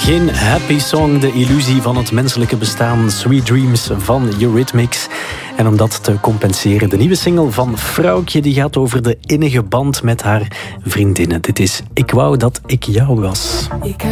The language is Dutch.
Geen happy song, de illusie van het menselijke bestaan. Sweet Dreams van Eurythmics. En om dat te compenseren, de nieuwe single van Vrouwtje, die gaat over de innige band met haar vriendinnen. Dit is Ik wou dat ik jou was.